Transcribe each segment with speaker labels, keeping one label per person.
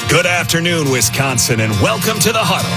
Speaker 1: Good afternoon, Wisconsin, and welcome to the Huddle.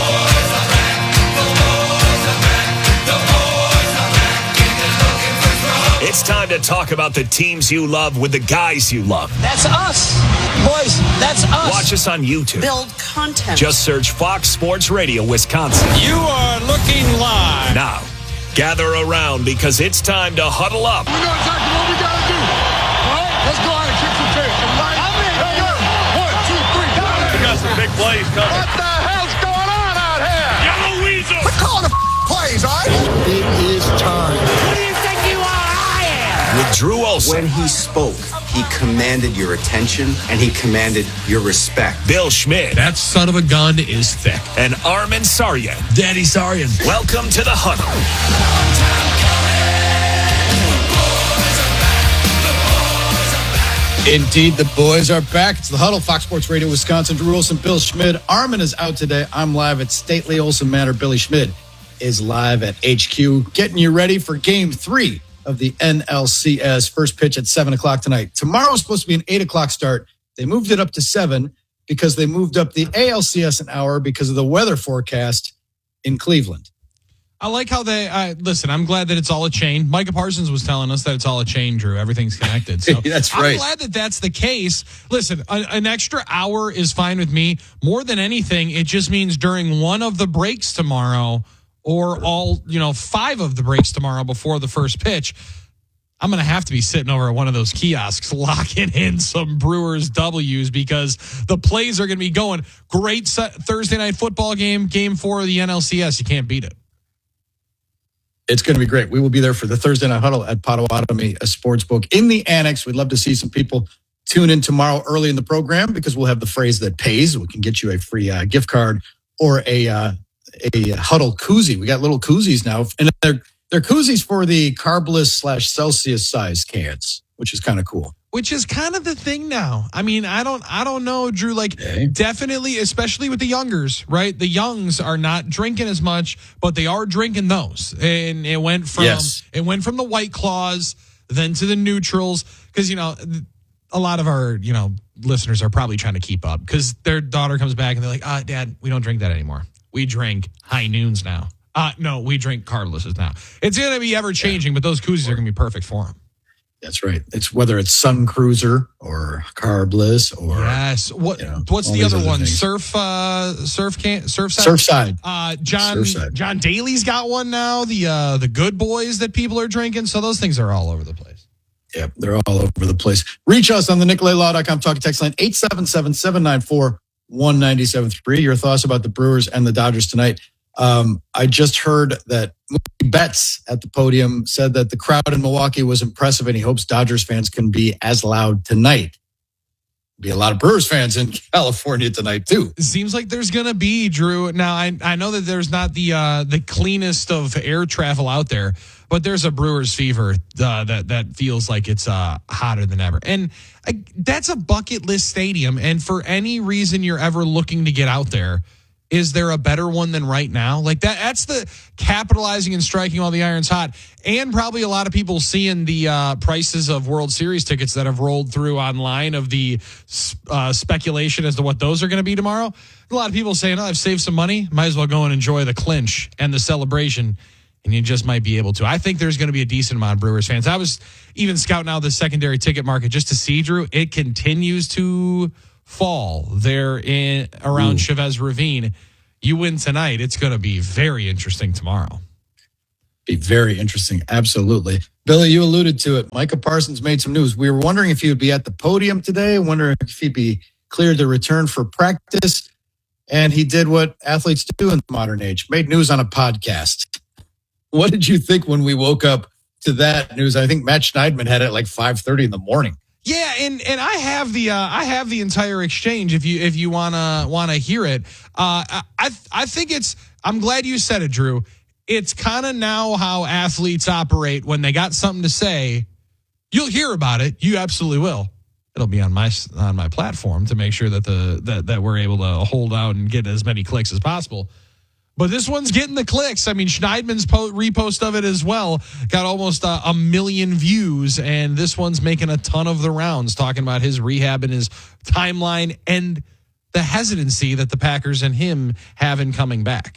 Speaker 1: It's time to talk about the teams you love with the guys you love.
Speaker 2: That's us. Boys, that's us.
Speaker 1: Watch us on YouTube.
Speaker 3: Build content.
Speaker 1: Just search Fox Sports Radio Wisconsin.
Speaker 2: You are looking live.
Speaker 1: Now, gather around because it's time to huddle up.
Speaker 4: We know exactly what we got to do. All right, let's go out and kick some tape. Everybody, hey, go. 1, 2, 3, go.
Speaker 5: We got some big plays coming.
Speaker 4: What the hell's going on out here?
Speaker 5: Yellow Weasel.
Speaker 4: We're calling the plays, all right? It is time.
Speaker 2: Who do you think you are? I am.
Speaker 1: With Drew Olson.
Speaker 6: When he spoke, he commanded your attention and he commanded your respect.
Speaker 1: Bill Schmidt.
Speaker 7: That son of a gun is thick.
Speaker 1: And Armin Saryan.
Speaker 7: Daddy Saryan.
Speaker 1: Welcome to the Huddle.
Speaker 8: Indeed, the boys are back. It's the Huddle, Fox Sports Radio, Wisconsin. Drew Olson, Bill Schmidt. Armin is out today. I'm live at Stately Olson Manor. Billy Schmidt is live at HQ, getting you ready for Game 3 of the NLCS. First pitch at 7 o'clock tonight. Tomorrow is supposed to be an 8 o'clock start. They moved it up to 7 because they moved up the ALCS an hour because of the weather forecast in Cleveland.
Speaker 7: I like how they listen. I'm glad that it's all a chain. Micah Parsons was telling us that it's all a chain, Drew. Everything's connected. So
Speaker 8: That's right.
Speaker 7: I'm glad that that's the case. Listen, an extra hour is fine with me. More than anything, it just means during one of the breaks tomorrow, or all 5 of the breaks tomorrow before the first pitch, I'm going to have to be sitting over at one of those kiosks locking in some Brewers W's because the plays are going to be going. Great Thursday night football game, Game 4 of the NLCS. You can't beat it.
Speaker 8: It's going to be great. We will be there for the Thursday Night Huddle at Potawatomi Sportsbook in the Annex. We'd love to see some people tune in tomorrow early in the program because we'll have the phrase that pays. We can get you a free gift card or a Huddle koozie. We got little koozies now, and they're koozies for the carbless / Celsius size cans, which is kind of cool.
Speaker 7: Which is kind of the thing now. I mean, I don't know, Drew. Definitely, especially with the youngers, right? The youngs are not drinking as much, but they are drinking those. And it went from the White Claws, then to the neutrals, because a lot of our listeners are probably trying to keep up because their daughter comes back and they're like, Dad, we don't drink that anymore. We drink High Noons now. No, we drink carblesses now. It's going to be ever changing, but those koozies are going to be perfect for them.
Speaker 8: That's right. It's whether it's Sun Cruiser or carbless or
Speaker 7: yes. What's the other one?
Speaker 8: Things.
Speaker 7: Surfside. John Daly's got one now. The Good Boys that people are drinking. So those things are all over the place.
Speaker 8: Yeah, they're all over the place. Reach us on the NicoletLaw.com talk text line 877-794-1973. Your thoughts about the Brewers and the Dodgers tonight. I just heard that Mookie Betts at the podium said that the crowd in Milwaukee was impressive and he hopes Dodgers fans can be as loud tonight. Be a lot of Brewers fans in California tonight too.
Speaker 7: It seems like there's going to be, Drew. Now, I know that there's not the cleanest of air travel out there, but there's a Brewers fever that feels like it's hotter than ever. And that's a bucket list stadium. And for any reason you're ever looking to get out there, is there a better one than right now? Like that's the capitalizing and striking while the iron's hot. And probably a lot of people seeing the prices of World Series tickets that have rolled through online of the speculation as to what those are going to be tomorrow. A lot of people saying, I've saved some money. Might as well go and enjoy the clinch and the celebration. And you just might be able to. I think there's going to be a decent amount of Brewers fans. I was even scouting out the secondary ticket market just to see, Drew. It continues to fall there in around Chavez Ravine. You win tonight, it's going to be very interesting tomorrow.
Speaker 8: Be very interesting, absolutely. Billy, you alluded to it. Micah Parsons made some news. We were wondering if he would be at the podium today, wondering if he'd be cleared to return for practice, and he did what athletes do in the modern age, made news on a podcast. What did you think when we woke up to that news? I think Matt Schneidman had it at like 5:30 in the morning.
Speaker 7: Yeah, and I have the entire exchange if you wanna hear it. I think I'm glad you said it, Drew. It's kind of now how athletes operate when they got something to say. You'll hear about it. You absolutely will. It'll be on my platform to make sure that that we're able to hold out and get as many clicks as possible. But this one's getting the clicks. I mean, Schneidman's repost of it as well got almost a million views, and this one's making a ton of the rounds, talking about his rehab and his timeline. And the hesitancy that the Packers and him have in coming back?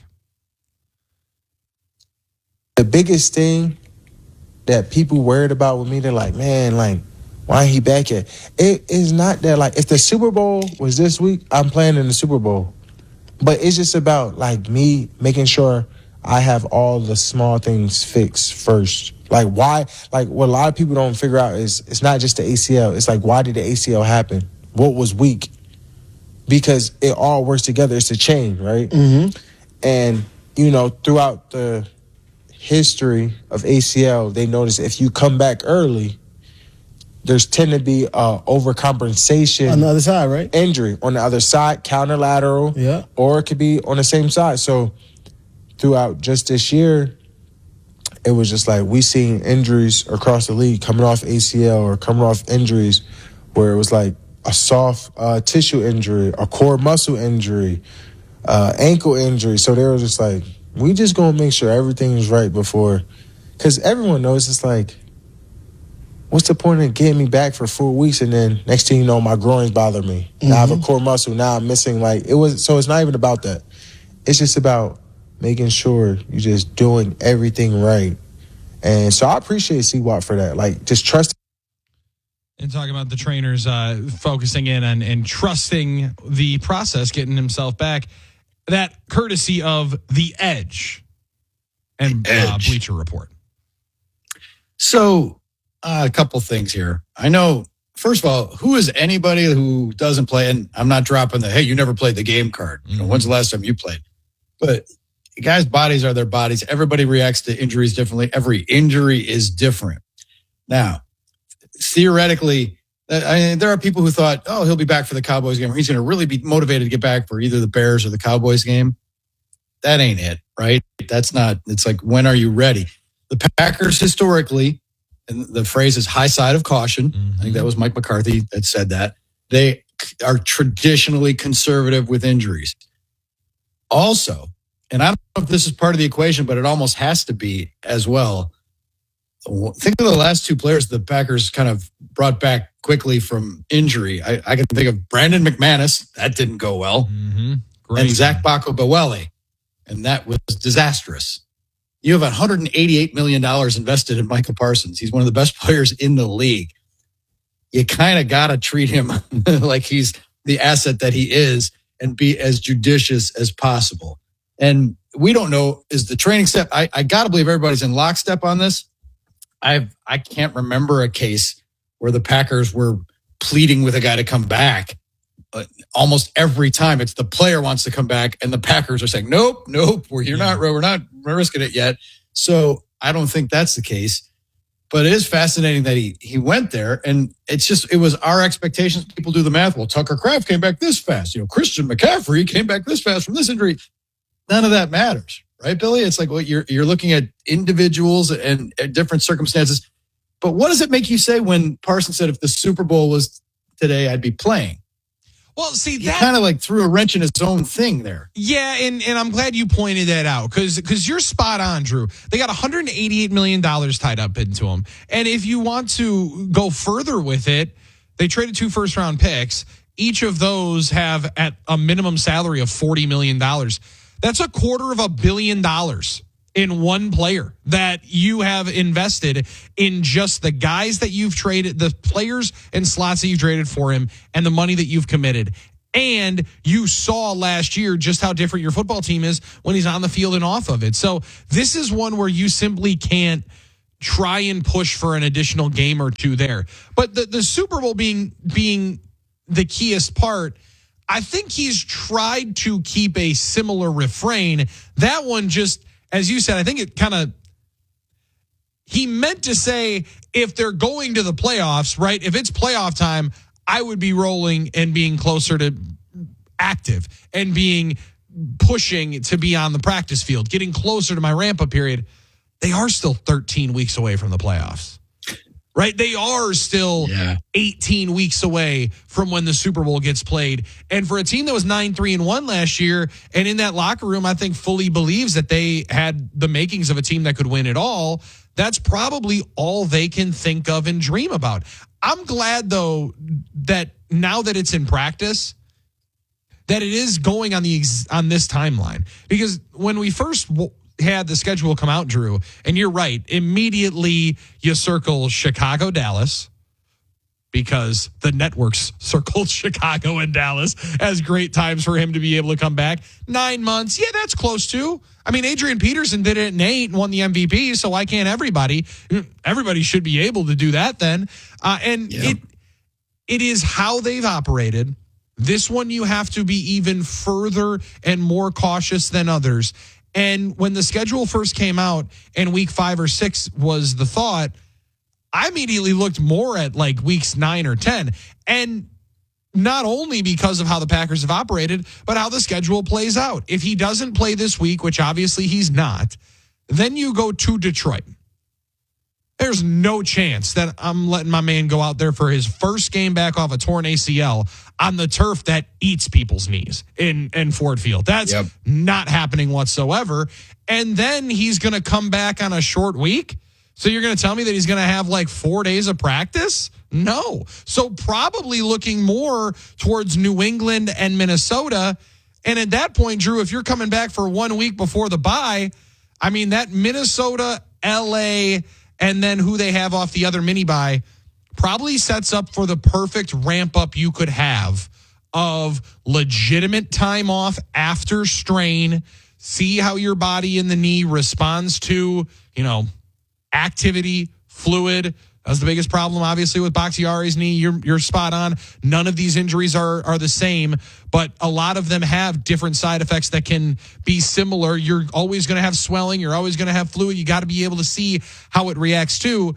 Speaker 3: The biggest thing that people worried about with me, they're like, man, like, why ain't he back yet? It is not that, like, if the Super Bowl was this week, I'm playing in the Super Bowl. But it's just about, like, me making sure I have all the small things fixed first. Like, why? Like, what a lot of people don't figure out is it's not just the ACL. It's like, why did the ACL happen? What was weak? Because it all works together. It's a chain, right? Mm-hmm. And, you know, throughout the history of ACL, they notice if you come back early, there's tend to be overcompensation
Speaker 9: on the other side, right?
Speaker 3: Injury on the other side, counterlateral,
Speaker 9: yeah,
Speaker 3: or it could be on the same side. So throughout just this year, it was just like we seen injuries across the league coming off ACL or coming off injuries where it was like a soft tissue injury, a core muscle injury, ankle injury. So they were just like, we just gonna make sure everything is right before, because everyone knows it's like, what's the point of getting me back for 4 weeks and then next thing you know, my groins bother me. Mm-hmm. Now I have a core muscle. Now I'm missing so it's not even about that. It's just about making sure you're just doing everything right. And so I appreciate C-Watt for that. Like, just trust.
Speaker 7: And talking about the trainers focusing in and trusting the process, getting himself back. That courtesy of The Edge and Bleacher Report.
Speaker 8: So, a couple things here. I know, first of all, who is anybody who doesn't play? And I'm not dropping the, hey, you never played the game card. You know, when's the last time you played? But guys' bodies are their bodies. Everybody reacts to injuries differently. Every injury is different. Now, theoretically, there are people who thought, oh, he'll be back for the Cowboys game, or he's going to really be motivated to get back for either the Bears or the Cowboys game. That ain't it, right? That's not, it's like, when are you ready? The Packers historically, and the phrase is high side of caution. I think that was Mike McCarthy that said that. They are traditionally conservative with injuries. Also, and I don't know if this is part of the equation, but it almost has to be as well. Think of the last two players the Packers kind of brought back quickly from injury. I can think of Brandon McManus. That didn't go well.
Speaker 7: Mm-hmm.
Speaker 8: And Zach Bacco-Bawele. And that was disastrous. You have $188 million invested in Michael Parsons. He's one of the best players in the league. You kind of got to treat him like he's the asset that he is and be as judicious as possible. And we don't know, is the training step, I got to believe everybody's in lockstep on this. I can't remember a case where the Packers were pleading with a guy to come back. Almost every time it's the player wants to come back and the Packers are saying, nope, we're not risking it yet. So I don't think that's the case, but it is fascinating that he went there, and it was our expectations. People do the math. Well, Tucker Kraft came back this fast. You know, Christian McCaffrey came back this fast from this injury. None of that matters, right, Billy? It's like, well, you're looking at individuals and different circumstances. But what does it make you say when Parsons said, if the Super Bowl was today, I'd be playing?
Speaker 7: Well, see,
Speaker 8: he
Speaker 7: that
Speaker 8: kind of like threw a wrench in his own thing there.
Speaker 7: Yeah, and I'm glad you pointed that out because you're spot on, Drew. They got $188 million tied up into them. And if you want to go further with it, they traded 2 first-round picks. Each of those have at a minimum salary of $40 million. That's $250 million in one player that you have invested in just the guys that you've traded, the players and slots that you've traded for him, and the money that you've committed. And you saw last year just how different your football team is when he's on the field and off of it. So this is one where you simply can't try and push for an additional game or two there. But the Super Bowl being the keyest part, I think he's tried to keep a similar refrain. That one just, as you said, I think it kind of, he meant to say, if they're going to the playoffs, right? If it's playoff time, I would be rolling and being closer to active and pushing to be on the practice field, getting closer to my ramp-up period. They are still 13 weeks away from the playoffs, right? They are still 18 weeks away from when the Super Bowl gets played. And for a team that was 9-3-1 last year, and in that locker room, I think fully believes that they had the makings of a team that could win it all, that's probably all they can think of and dream about. I'm glad, though, that now that it's in practice, that it is going on on this timeline. Because when we first had the schedule come out, Drew, and you're right, immediately you circle Chicago, Dallas, because the networks circled Chicago and Dallas as great times for him to be able to come back. 9 months, yeah, that's close to. I mean, Adrian Peterson did it in 8 and won the MVP, so why can't everybody? Everybody should be able to do that then. It is how they've operated. This one you have to be even further and more cautious than others. And when the schedule first came out and week 5 or 6 was the thought, I immediately looked more at like weeks 9 or 10. And not only because of how the Packers have operated, but how the schedule plays out. If he doesn't play this week, which obviously he's not, then you go to Detroit. There's no chance that I'm letting my man go out there for his first game back off a torn ACL on the turf that eats people's knees in Ford Field. That's not happening whatsoever. And then he's going to come back on a short week. So you're going to tell me that he's going to have like 4 days of practice? No. So probably looking more towards New England and Minnesota. And at that point, Drew, if you're coming back for 1 week before the bye, I mean, that Minnesota, LA, and then who they have off the other mini bye probably sets up for the perfect ramp up you could have of legitimate time off after strain, see how your body in the knee responds to, activity, fluid. That's the biggest problem, obviously, with Bakhtiari's knee. You're spot on. None of these injuries are the same, but a lot of them have different side effects that can be similar. You're always going to have swelling. You're always going to have fluid. You got to be able to see how it reacts too.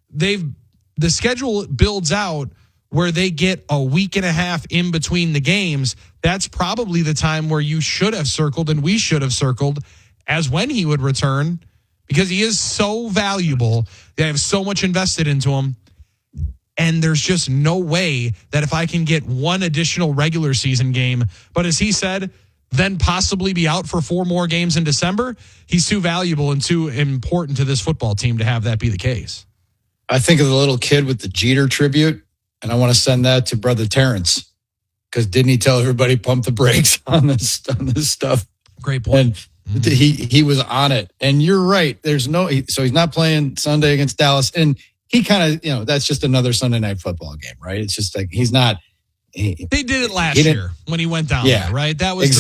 Speaker 7: The schedule builds out where they get a week and a half in between the games. That's probably the time where you should have circled and we should have circled as when he would return, because he is so valuable. They have so much invested into him. And there's just no way that if I can get one additional regular season game, but as he said, then possibly be out for 4 more games in December, he's too valuable and too important to this football team to have that be the case.
Speaker 8: I think of the little kid with the Jeter tribute, and I want to send that to Brother Terrence, because didn't he tell everybody pump the brakes on this stuff?
Speaker 7: Great point.
Speaker 8: And he was on it. And you're right. So he's not playing Sunday against Dallas. And he kind of, that's just another Sunday night football game, right? It's just like he's not.
Speaker 7: They did it last year when he went down there, right? That was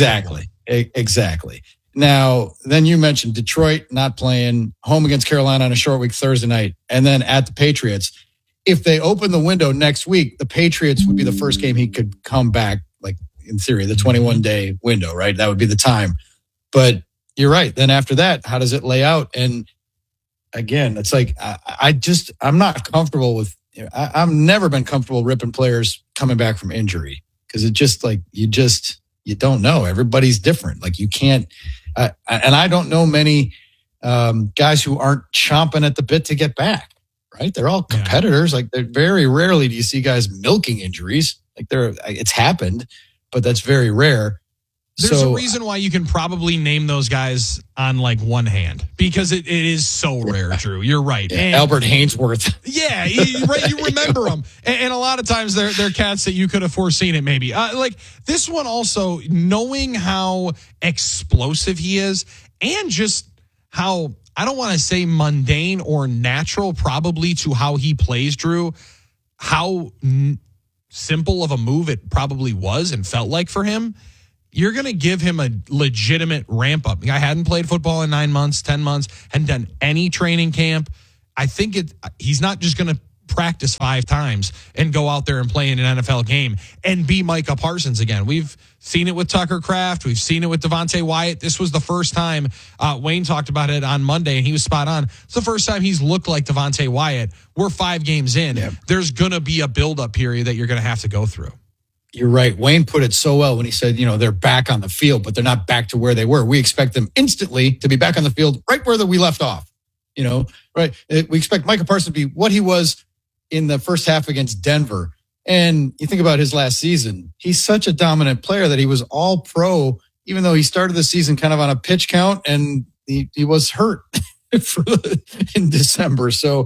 Speaker 8: exactly. Now, then you mentioned Detroit not playing, home against Carolina on a short week Thursday night, and then at the Patriots. If they open the window next week, the Patriots would be the first game he could come back, like in theory, the 21-day window, right? That would be the time. But you're right. Then after that, how does it lay out? And again, it's like I'm not comfortable with. I've never been comfortable ripping players coming back from injury, because it just like you don't know. Everybody's different. Like you can't. And I don't know many guys who aren't chomping at the bit to get back. Right? They're all competitors. Like they're very rarely do you see guys milking injuries. Like it's happened, but that's very rare.
Speaker 7: There's a reason why you can probably name those guys on like one hand, because it is so rare, Drew. You're right.
Speaker 8: Yeah, Albert Hainsworth.
Speaker 7: Yeah, right. You remember them. And a lot of times they're cats that you could have foreseen it maybe. Like this one also, knowing how explosive he is and just how, I don't want to say mundane or natural probably to how he plays, Drew, how simple of a move it probably was and felt like for him. You're going to give him a legitimate ramp up. The guy hadn't played football in 9 months, 10 months, hadn't done any training camp. I think he's not just going to practice 5 times and go out there and play in an NFL game and be Micah Parsons again. We've seen it with Tucker Kraft. We've seen it with Devontae Wyatt. This was the first time Wayne talked about it on Monday, and he was spot on. It's the first time he's looked like Devontae Wyatt. We're 5 games in. Yep. There's going to be a build-up period that you're going to have to go through.
Speaker 8: You're right. Wayne put it so well when he said, they're back on the field, but they're not back to where they were. We expect them instantly to be back on the field right where we left off. Right? We expect Micah Parsons to be what he was in the first half against Denver. And you think about his last season, he's such a dominant player that he was all pro, even though he started the season kind of on a pitch count and he was hurt in December. So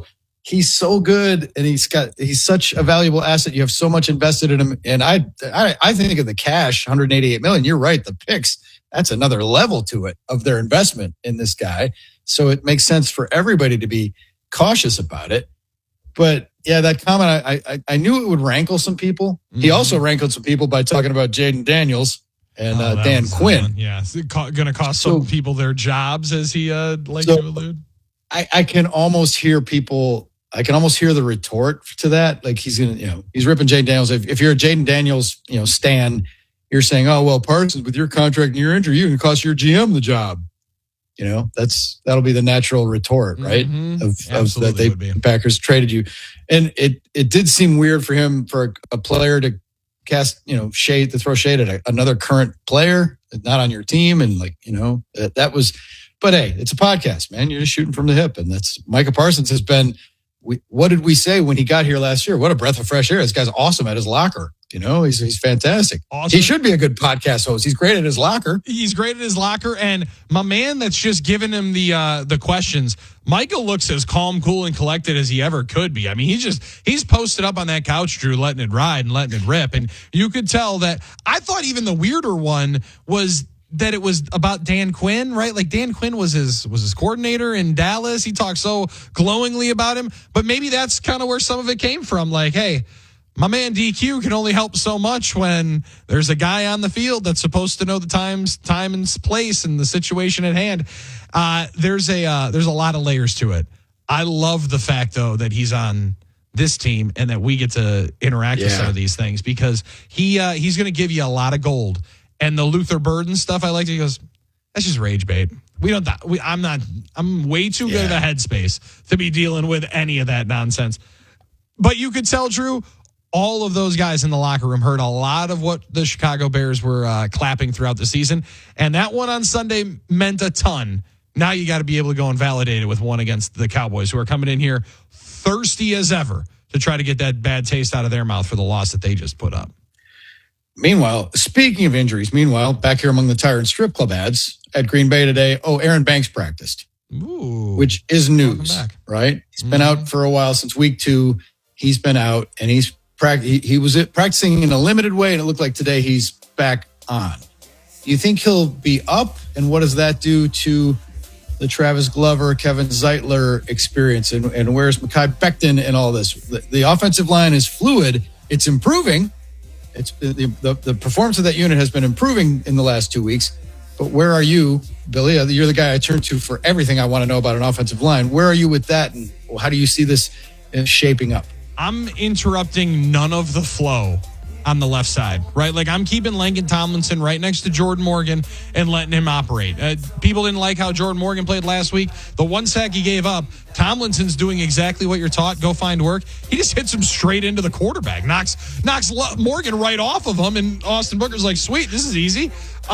Speaker 8: he's so good, and he's such a valuable asset. You have so much invested in him, and I think of the cash, $188 million. You're right, the picks, that's another level to it of their investment in this guy. So it makes sense for everybody to be cautious about it. But yeah, that comment, I knew it would rankle some people. Mm-hmm. He also rankled some people by talking about Jaden Daniels and Dan Quinn.
Speaker 7: Yeah, it's going to cost some people their jobs, as he likes to allude.
Speaker 8: I can almost hear people. I can almost hear the retort to that. Like he's ripping Jaden Daniels. If you're a Jaden Daniels, stan, you're saying, oh well, Parsons, with your contract and your injury, you can cost your GM the job. That'll be the natural retort, right?
Speaker 7: Mm-hmm.
Speaker 8: Of that the Packers traded you. And it did seem weird for him, for a player to cast, shade, to throw shade at another current player, not on your team. And that was, but hey, it's a podcast, man. You're just shooting from the hip. And that's Micah Parsons has been, what did we say when he got here last year? What a breath of fresh air. This guy's awesome at his locker. He's fantastic. Awesome. He should be a good podcast host. He's great at his locker.
Speaker 7: And my man that's just giving him the questions, Michael looks as calm, cool, and collected as he ever could be. I mean, he's posted up on that couch, Drew, letting it ride and letting it rip. And you could tell that. I thought even the weirder one was that it was about Dan Quinn, right? Like Dan Quinn was his coordinator in Dallas. He talked so glowingly about him, but maybe that's kind of where some of it came from. Like, hey, my man DQ can only help so much when there's a guy on the field that's supposed to know the time and place and the situation at hand. There's a lot of layers to it. I love the fact though that he's on this team and that we get to interact with some of these things, because he's going to give you a lot of gold. And the Luther Burden stuff, I liked it. He goes, that's just rage bait. I'm way too good of a headspace to be dealing with any of that nonsense. But you could tell, Drew, all of those guys in the locker room heard a lot of what the Chicago Bears were clapping throughout the season. And that one on Sunday meant a ton. Now you got to be able to go and validate it with one against the Cowboys, who are coming in here thirsty as ever to try to get that bad taste out of their mouth for the loss that they just put up.
Speaker 8: Meanwhile, speaking of injuries, back here among the Tire and Strip Club ads at Green Bay today, Aaron Banks practiced, which is news, right? He's been out for a while since week 2. He's been out, and he was practicing in a limited way, and it looked like today he's back on. Do you think he'll be up, and what does that do to the Travis Glover, Kevin Zeitler experience, and where's Mekhi Becton and all this? The offensive line is fluid. It's improving. It's the performance of that unit has been improving in the last 2 weeks. But where are you, Billy? You're the guy I turn to for everything I want to know about an offensive line. Where are you with that, and how do you see this shaping up?
Speaker 7: I'm interrupting none of the flow on the left side, right? Like I'm keeping Langston Tomlinson right next to Jordan Morgan and letting him operate. People didn't like how Jordan Morgan played last week. The one sack he gave up, Tomlinson's doing exactly what you're taught. Go find work. He just hits him straight into the quarterback, knocks Morgan right off of him, and Austin Booker's like, sweet, this is easy.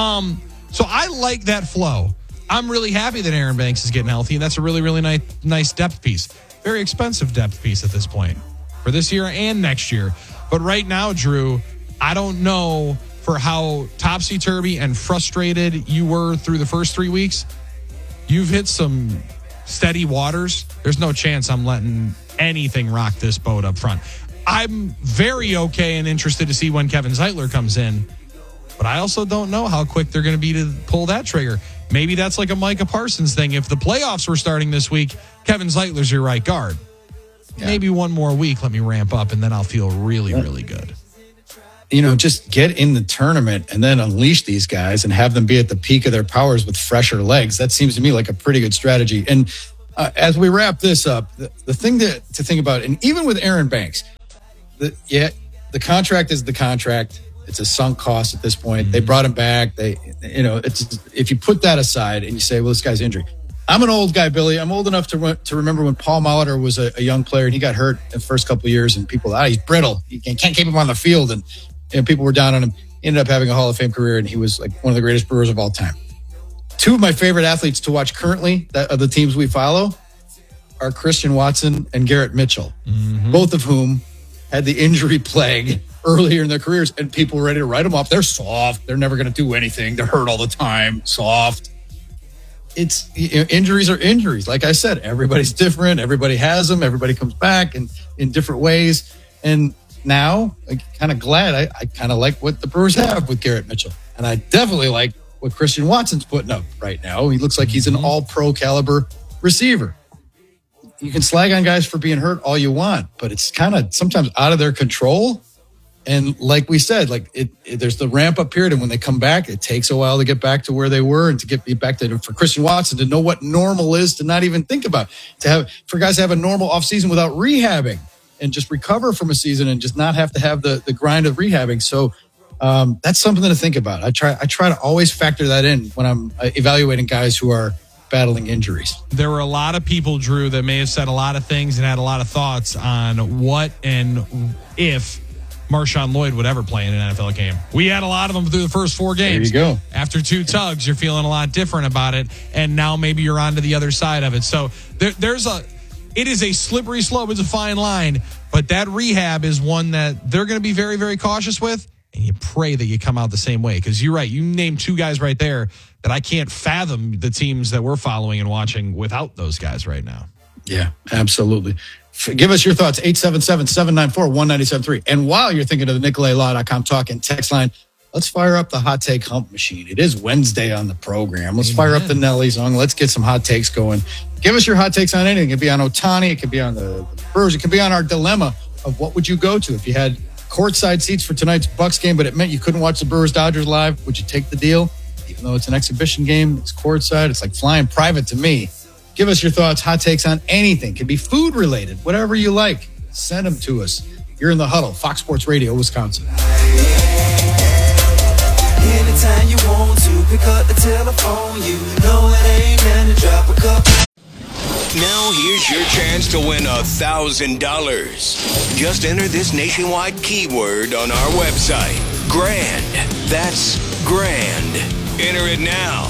Speaker 7: So I like that flow. I'm really happy that Aaron Banks is getting healthy, and that's a really, really nice depth piece. Very expensive depth piece at this point for this year and next year. But right now, Drew, I don't know for how topsy-turvy and frustrated you were through the first 3 weeks. You've hit some steady waters. There's no chance I'm letting anything rock this boat up front. I'm very okay and interested to see when Kevin Zeitler comes in, but I also don't know how quick they're going to be to pull that trigger. Maybe that's like a Micah Parsons thing. If the playoffs were starting this week, Kevin Zeitler's your right guard. Yeah. Maybe one more week, let me ramp up, and then I'll feel really, really good.
Speaker 8: Just get in the tournament and then unleash these guys and have them be at the peak of their powers with fresher legs. That seems to me like a pretty good strategy. And as we wrap this up, the thing to think about, and even with Aaron Banks, the contract is the contract. It's a sunk cost at this point. Mm-hmm. They brought him back. If you put that aside and you say, well, this guy's injury. I'm an old guy, Billy. I'm old enough to remember when Paul Molitor was a young player and he got hurt in the first couple of years, and people, he's brittle. You can't keep him on the field. And people were down on him. He ended up having a Hall of Fame career, and he was like one of the greatest Brewers of all time. 2 of my favorite athletes to watch currently, that of the teams we follow, are Christian Watson and Garrett Mitchell, both of whom had the injury plague earlier in their careers, and people were ready to write them off. They're soft. They're never going to do anything. They're hurt all the time. Soft. it's injuries are injuries. Like I said, everybody's different. Everybody has them. Everybody comes back in different ways. And now I'm kind of glad I kind of like what the Brewers have with Garrett Mitchell. And I definitely like what Christian Watson's putting up right now. He looks like he's an all-pro caliber receiver. You can slag on guys for being hurt all you want, but it's kind of sometimes out of their control. And like we said, there's the ramp up period. And when they come back, it takes a while to get back to where they were and to get back to, for Christian Watson to know what normal is, to not even think about, for guys to have a normal offseason without rehabbing and just recover from a season and just not have to have the grind of rehabbing. So that's something to think about. I try to always factor that in when I'm evaluating guys who are battling injuries.
Speaker 7: There were a lot of people, Drew, that may have said a lot of things and had a lot of thoughts on what and if Marshawn Lloyd would ever play in an NFL game. We had a lot of them through the first 4 games.
Speaker 8: There you go.
Speaker 7: After 2 tugs, you're feeling a lot different about it, and now maybe you're on to the other side of it. So it is a slippery slope. It's a fine line, but that rehab is one that they're going to be very, very cautious with, and you pray that you come out the same way, because you're right. You named 2 guys right there that I can't fathom the teams that we're following and watching without those guys right now.
Speaker 8: Yeah, absolutely. Give us your thoughts, 877-794-1973. And while you're thinking of the NicoletLaw.com talk and text line, let's fire up the hot take hump machine. It is Wednesday on the program. Let's fire up the Nelly song. Let's get some hot takes going. Give us your hot takes on anything. It could be on Ohtani. It could be on the Brewers. It could be on our dilemma of what would you go to if you had courtside seats for tonight's Bucks game, but it meant you couldn't watch the Brewers-Dodgers live. Would you take the deal? Even though it's an exhibition game, it's courtside. It's like flying private to me. Give us your thoughts, hot takes on anything. It can be food related, whatever you like. Send them to us. You're in the huddle, Fox Sports Radio, Wisconsin.
Speaker 9: Anytime you want to pick up the telephone, you know it ain't nothing to drop a cup.
Speaker 10: Now here's your chance to win $1,000. Just enter this nationwide keyword on our website. Grand. That's grand. Enter it now.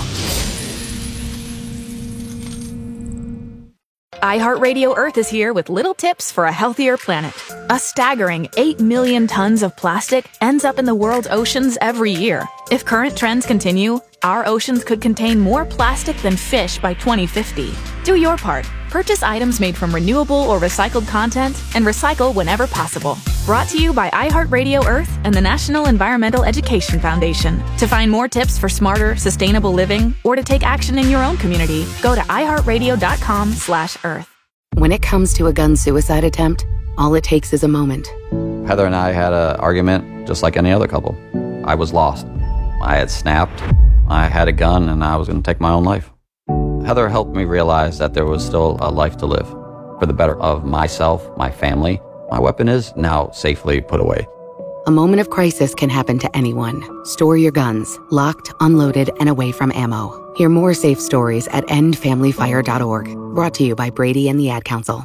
Speaker 11: iHeartRadio Earth is here with little tips for a healthier planet. A staggering 8 million tons of plastic ends up in the world's oceans every year. If current trends continue, our oceans could contain more plastic than fish by 2050. Do your part. Purchase items made from renewable or recycled content and recycle whenever possible. Brought to you by iHeartRadio Earth and the National Environmental Education Foundation. To find more tips for smarter, sustainable living or to take action in your own community, go to iHeartRadio.com/Earth.
Speaker 12: When it comes to a gun suicide attempt, all it takes is a moment.
Speaker 13: Heather and I had an argument just like any other couple. I was lost. I had snapped. I had a gun and I was going to take my own life. Heather helped me realize that there was still a life to live for the better of myself, my family. My weapon is now safely put away.
Speaker 12: A moment of crisis can happen to anyone. Store your guns, locked, unloaded, and away from ammo. Hear more safe stories at endfamilyfire.org. Brought to you by Brady and the Ad Council.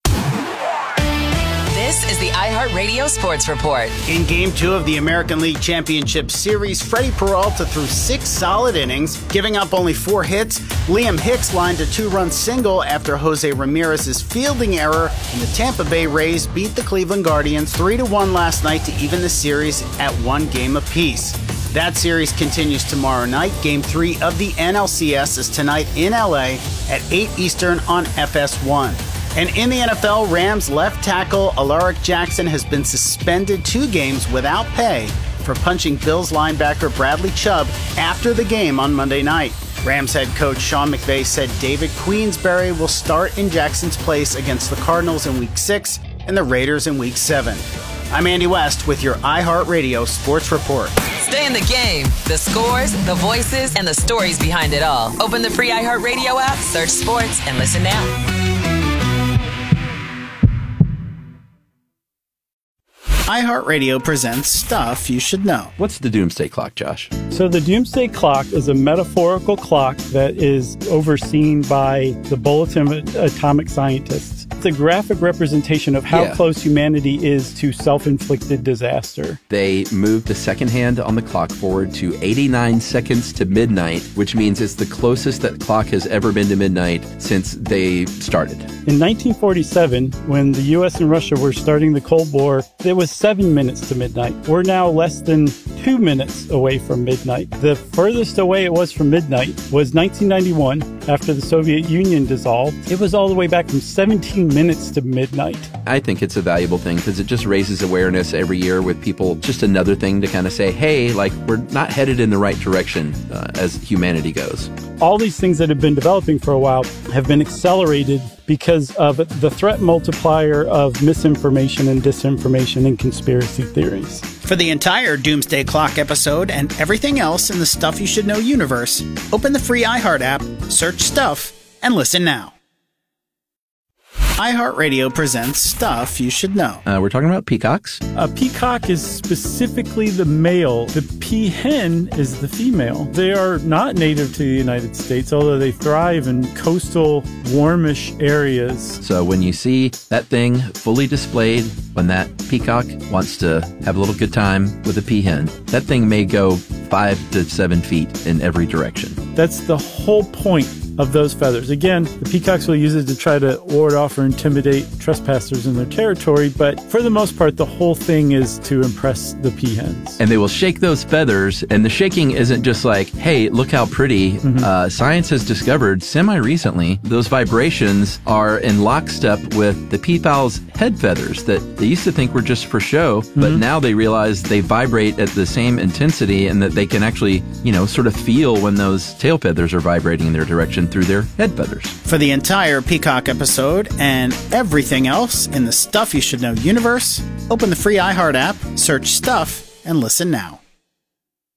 Speaker 14: This is the iHeartRadio Sports Report.
Speaker 15: In Game 2 of the American League Championship Series, Freddie Peralta threw 6 solid innings, giving up only 4 hits. Liam Hicks lined a 2-run single after Jose Ramirez's fielding error, and the Tampa Bay Rays beat the Cleveland Guardians 3-1 last night to even the series at 1 game apiece. That series continues tomorrow night. Game 3 of the NLCS is tonight in LA at 8 Eastern on FS1. And in the NFL, Rams left tackle Alaric Jackson has been suspended 2 games without pay for punching Bills linebacker Bradley Chubb after the game on Monday night. Rams head coach Sean McVay said David Queensberry will start in Jackson's place against the Cardinals in Week 6 and the Raiders in Week 7. I'm Andy West with your iHeartRadio Sports Report.
Speaker 14: Stay in the game. The scores, the voices, and the stories behind it all. Open the free iHeartRadio app, search sports, and listen now.
Speaker 15: iHeartRadio presents Stuff You Should Know.
Speaker 16: What's the Doomsday Clock, Josh?
Speaker 17: So the Doomsday Clock is a metaphorical clock that is overseen by the Bulletin of Atomic Scientists. It's a graphic representation of how close humanity is to self-inflicted disaster.
Speaker 16: They moved the second hand on the clock forward to 89 seconds to midnight, which means it's the closest that clock has ever been to midnight since they started.
Speaker 17: In 1947, when the U.S. and Russia were starting the Cold War, it was 7 minutes to midnight. We're now less than 2 minutes away from midnight. The furthest away it was from midnight was 1991, after the Soviet Union dissolved, it was all the way back from 17 minutes to midnight.
Speaker 16: I think it's a valuable thing because it just raises awareness every year with people. Just another thing to kind of say, hey, like, we're not headed in the right direction as humanity goes.
Speaker 17: All these things that have been developing for a while have been accelerated because of the threat multiplier of misinformation and disinformation and conspiracy theories.
Speaker 15: For the entire Doomsday Clock episode and everything else in the Stuff You Should Know universe, open the free iHeart app, search Stuff, and listen now. iHeartRadio presents Stuff You Should Know.
Speaker 16: We're talking about peacocks.
Speaker 17: A peacock is specifically the male. The peahen is the female. They are not native to the United States, although they thrive in coastal, warmish areas.
Speaker 16: So when you see that thing fully displayed, when that peacock wants to have a little good time with a peahen, that thing may go 5 to 7 feet in every direction.
Speaker 17: That's the whole point of those feathers. Again, the peacocks will use it to try to ward off or intimidate trespassers in their territory, but for the most part, the whole thing is to impress the peahens.
Speaker 16: And they will shake those feathers, and the shaking isn't just like, hey, look how pretty. Science has discovered semi-recently those vibrations are in lockstep with the peafowl's head feathers that they used to think were just for show, but now they realize they vibrate at the same intensity and that they can actually, sort of feel when those tail feathers are vibrating in their direction through their head feathers.
Speaker 15: For the entire Peacock episode and everything else in the Stuff You Should Know universe, open the free iHeart app, search Stuff, and listen now.